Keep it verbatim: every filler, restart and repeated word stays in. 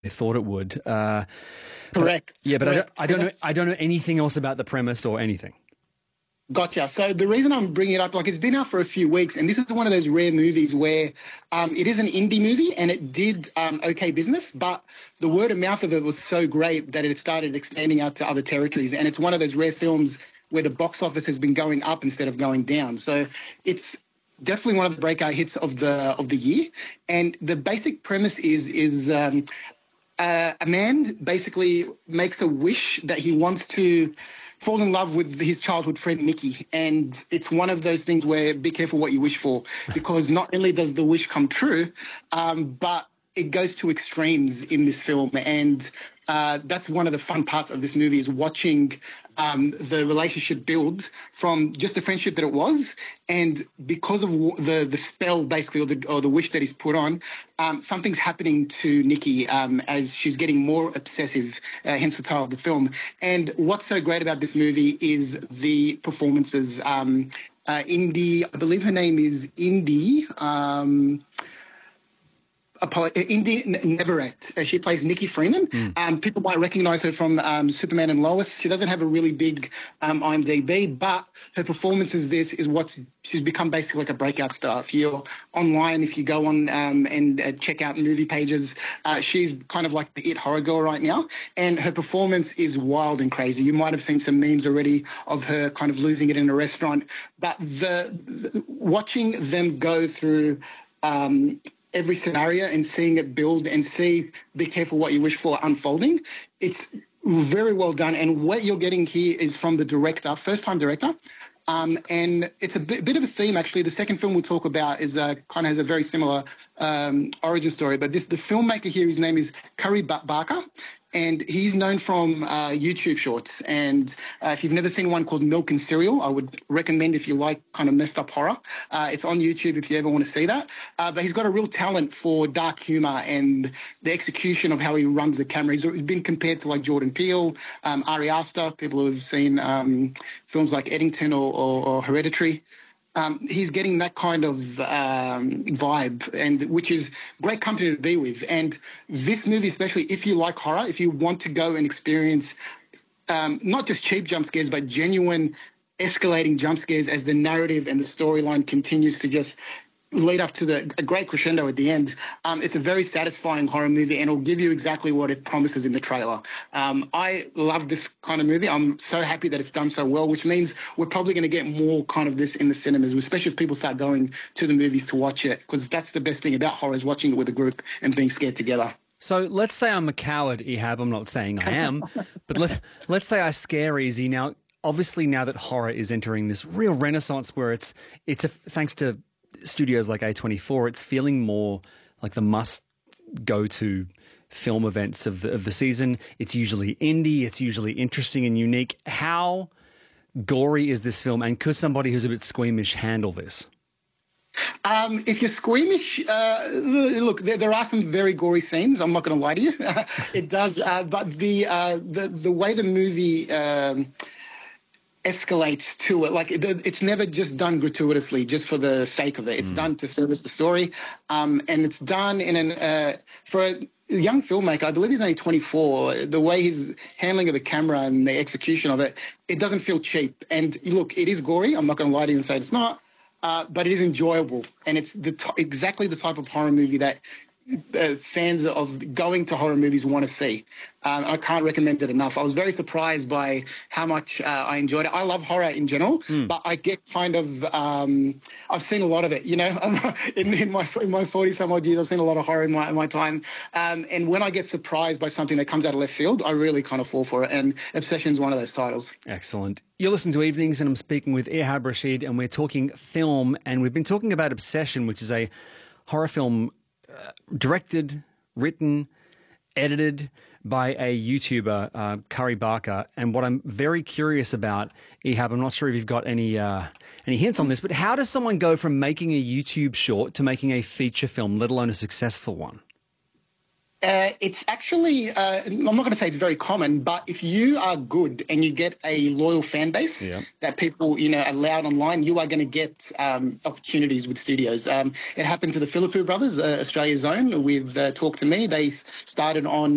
they thought it would. Uh, Correct. But, yeah, but Correct. I don't, I don't So know. I don't know anything else about the premise or anything. Gotcha. So the reason I'm bringing it up, like it's been out for a few weeks, and this is one of those rare movies where um, it is an indie movie and it did um, okay business, but the word of mouth of it was so great that it started expanding out to other territories. And it's one of those rare films where the box office has been going up instead of going down. So it's definitely one of the breakout hits of the of the year. And the basic premise is is um, uh, a man basically makes a wish that he wants to fall in love with his childhood friend, Nikki. And it's one of those things where be careful what you wish for, because not only does the wish come true, um, but it goes to extremes in this film. And uh, that's one of the fun parts of this movie is watching um, the relationship build from just the friendship that it was. And because of the the spell, basically, or the, or the wish that he's put on, um, something's happening to Nikki um, as she's getting more obsessive, uh, hence the title of the film. And what's so great about this movie is the performances. Um, uh, Indy, I believe her name is Indy. Um, Indy Neverett. She plays Nikki Freeman. Mm. Um, people might recognise her from um, Superman and Lois. She doesn't have a really big um, I M D B, but her performance is this is what she's become basically like a breakout star. If you're online, if you go on um, and uh, check out movie pages, uh, she's kind of like the it horror girl right now, and her performance is wild and crazy. You might have seen some memes already of her kind of losing it in a restaurant, but the, the watching them go through Um, every scenario and seeing it build and see be careful what you wish for unfolding. It's very well done. And what you're getting here is from the director, first-time director. Um, and it's a bit, bit of a theme, actually. The second film we'll talk about is uh, kind of has a very similar um, origin story. But this the filmmaker here, his name is Curry Barker. And he's known from uh, YouTube shorts. And uh, if you've never seen one called Milk and Cereal, I would recommend if you like kind of messed up horror. Uh, it's on YouTube if you ever want to see that. Uh, but he's got a real talent for dark humour and the execution of how he runs the camera. He's been compared to like Jordan Peele, um, Ari Aster, people who have seen um, films like Eddington or, or, or Hereditary. Um, he's getting that kind of um, vibe, and which is great company to be with. And this movie, especially if you like horror, if you want to go and experience um, not just cheap jump scares, but genuine escalating jump scares as the narrative and the storyline continues to just lead up to the a great crescendo at the end. Um, it's a very satisfying horror movie, and it'll give you exactly what it promises in the trailer. Um, I love this kind of movie. I'm so happy that it's done so well, which means we're probably going to get more kind of this in the cinemas, especially if people start going to the movies to watch it, because that's the best thing about horror is watching it with a group and being scared together. So let's say I'm a coward, Ehab. I'm not saying I am, but let, let's say I scare easy. Now, obviously, now that horror is entering this real renaissance where it's, it's a, thanks to studios like A twenty-four, it's feeling more like the must-go-to film events of the, of the season. It's usually indie. It's usually interesting and unique. How gory is this film, and could somebody who's a bit squeamish handle this? Um, if you're squeamish, uh, look, there, there are some very gory scenes. I'm not going to lie to you. It does, uh, but the, uh, the the way the movie Um, escalates to it, like it, it's never just done gratuitously just for the sake of it. It's mm. done to service the story, um, and it's done in an uh, for a young filmmaker. I believe he's only twenty-four. The way he's handling of the camera and the execution of it, it doesn't feel cheap. And look, it is gory. I'm not going to lie to you and say it's not, uh, but it is enjoyable, and it's the t- exactly the type of horror movie that Uh, fans of going to horror movies want to see. Um, I can't recommend it enough. I was very surprised by how much uh, I enjoyed it. I love horror in general, mm. but I get kind of um, I've seen a lot of it. You know, in, in my in my forty some odd years, I've seen a lot of horror in my in my time. Um, and when I get surprised by something that comes out of left field, I really kind of fall for it. And Obsession's one of those titles. Excellent. You're listening to Evenings, and I'm speaking with Ehab Rashid, and we're talking film, and we've been talking about Obsession, which is a horror film Uh, directed, written, edited by a YouTuber, uh, Curry Barker. And what I'm very curious about, Ehab, I'm not sure if you've got any uh, any hints on this, but how does someone go from making a YouTube short to making a feature film, let alone a successful one? Uh, it's actually, uh, I'm not going to say it's very common, but if you are good and you get a loyal fan base yeah. that people, you know, allow online, you are going to get um, opportunities with studios. Um, it happened to the Philippou brothers, uh, Australia's own, with uh, Talk to Me. They started on